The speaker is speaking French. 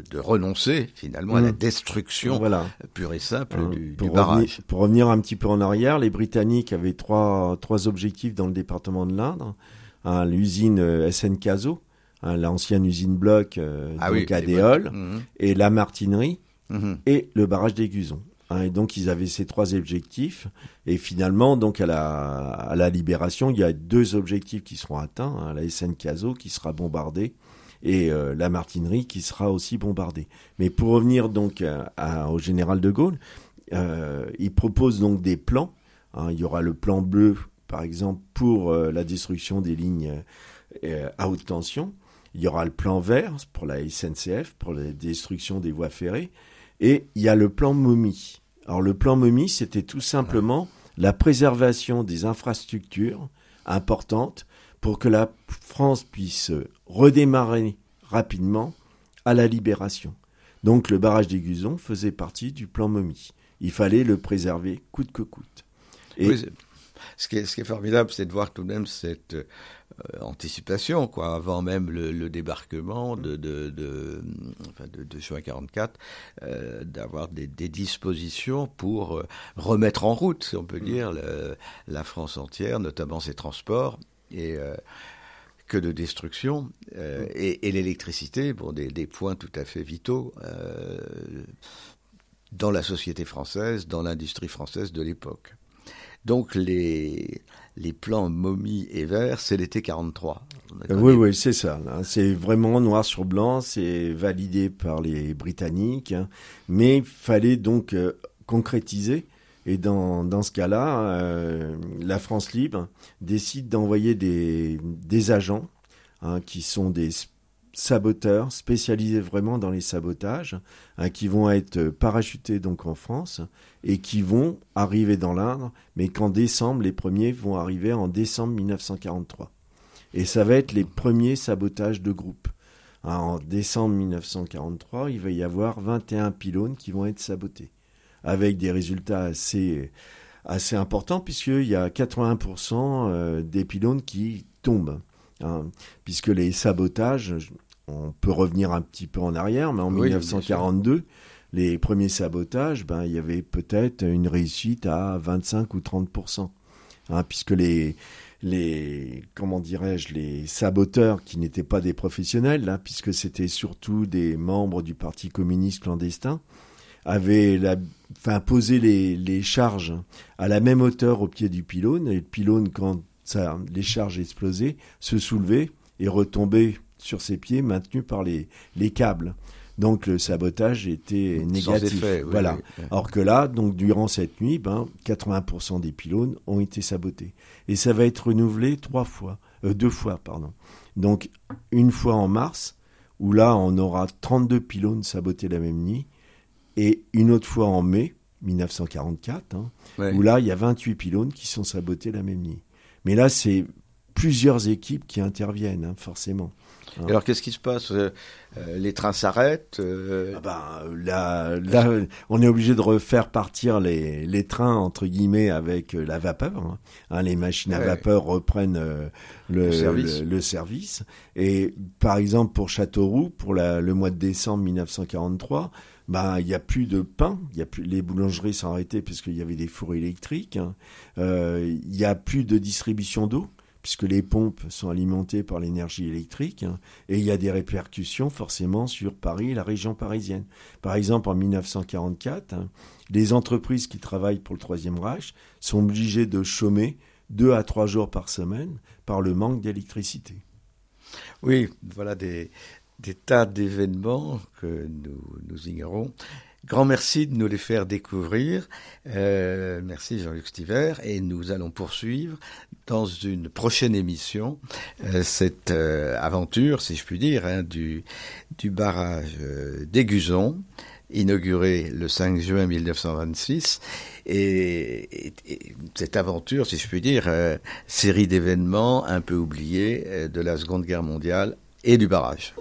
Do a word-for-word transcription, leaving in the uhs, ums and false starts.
de renoncer finalement mmh. à la destruction voilà. pure et simple hein, du, du barrage. Revenir, pour revenir un petit peu en arrière, les Britanniques avaient trois, trois objectifs dans le département de l'Indre. Hein, l'usine S N Caso, hein, l'ancienne usine Bloch euh, ah donc oui, à Déol, mmh. et la Martinerie mmh. et le barrage d'Aiguzon. Hein, et donc ils avaient ces trois objectifs. Et finalement, donc à la, à la libération, il y a deux objectifs qui seront atteints. Hein, la S N Caso qui sera bombardée et euh, la Martinerie qui sera aussi bombardée. Mais pour revenir donc à, à, au général de Gaulle, euh, il propose donc des plans. Hein, il y aura le plan bleu, par exemple, pour euh, la destruction des lignes euh, à haute tension. Il y aura le plan vert pour la S N C F, pour la destruction des voies ferrées. Et il y a le plan momie. Alors le plan momie, c'était tout simplement la préservation des infrastructures importantes pour que la France puisse redémarrer rapidement à la libération. Donc le barrage d'Aiguzon faisait partie du plan momie. Il fallait le préserver coûte que coûte. Et oui, ce qui est, ce qui est formidable, c'est de voir tout de même cette euh, anticipation, quoi, avant même le, le débarquement de, de, de, enfin de, de juin quarante-quatre, euh, d'avoir des, des dispositions pour euh, remettre en route, si on peut dire, le, la France entière, notamment ses transports, et euh, que de destruction, euh, et, et l'électricité, bon, des, des points tout à fait vitaux euh, dans la société française, dans l'industrie française de l'époque. Donc les, les plans momie et vert, c'est l'été quarante-trois. Oui, oui, c'est ça. Là. C'est vraiment noir sur blanc, c'est validé par les Britanniques, hein. Mais il fallait donc euh, concrétiser. Et dans, dans ce cas-là, euh, la France libre décide d'envoyer des, des agents hein, qui sont des saboteurs spécialisés vraiment dans les sabotages, hein, qui vont être parachutés donc en France et qui vont arriver dans l'Indre, mais qu'en décembre, les premiers vont arriver en décembre dix-neuf cent quarante-trois. Et ça va être les premiers sabotages de groupe. Hein, en décembre dix-neuf cent quarante-trois, il va y avoir vingt et un pylônes qui vont être sabotés, avec des résultats assez, assez importants, puisqu'il y a quatre-vingts pour cent des pylônes qui tombent. Hein, puisque les sabotages, on peut revenir un petit peu en arrière, mais en oui, dix-neuf cent quarante-deux, les premiers sabotages, ben, il y avait peut-être une réussite à vingt-cinq ou trente pour cent. Hein, puisque les, les, comment dirais-je, les saboteurs qui n'étaient pas des professionnels, hein, puisque c'était surtout des membres du Parti communiste clandestin, avaient la, enfin, posé les, les charges à la même hauteur au pied du pylône, et le pylône, quand ça, les charges explosaient, se soulevaient et retombaient sur ses pieds, maintenus par les, les câbles. Donc le sabotage était négatif. Effet, oui, voilà. Oui, oui. Alors que là, donc durant cette nuit, ben, quatre-vingts pour cent des pylônes ont été sabotés. Et ça va être renouvelé trois fois, euh, deux fois, pardon. Donc une fois en mars, où là on aura trente-deux pylônes sabotés la même nuit, et une autre fois en mai dix-neuf cent quarante-quatre, hein, oui. où là il y a vingt-huit pylônes qui sont sabotés la même nuit. Mais là, c'est plusieurs équipes qui interviennent, hein, forcément. Et alors, qu'est-ce qui se passe euh, Les trains s'arrêtent euh... ah ben, là, là, on est obligé de refaire partir les, les trains, entre guillemets, avec la vapeur. Hein. Hein, les machines à ouais. vapeur reprennent euh, le, le, service. Le, le service. Et par exemple, pour Châteauroux, pour la, le mois de décembre dix-neuf cent quarante-trois, ben, il n'y a plus de pain, il y a plus, les boulangeries sont arrêtées parce qu'il y avait des fours électriques. Hein. Euh, il n'y a plus de distribution d'eau, puisque les pompes sont alimentées par l'énergie électrique, hein, et il y a des répercussions forcément sur Paris et la région parisienne. Par exemple, en dix-neuf cent quarante-quatre, hein, les entreprises qui travaillent pour le Troisième Reich sont obligées de chômer deux à trois jours par semaine par le manque d'électricité. Oui, voilà des, des tas d'événements que nous, nous ignorons. Grand merci de nous les faire découvrir. Euh, merci Jean-Luc Stiver. Et nous allons poursuivre dans une prochaine émission euh, cette euh, aventure, si je puis dire, hein, du, du barrage euh, d'Aiguzon, inauguré le cinq juin dix-neuf cent vingt-six. Et, et, et cette aventure, si je puis dire, euh, série d'événements un peu oubliés euh, de la Seconde Guerre mondiale et du barrage.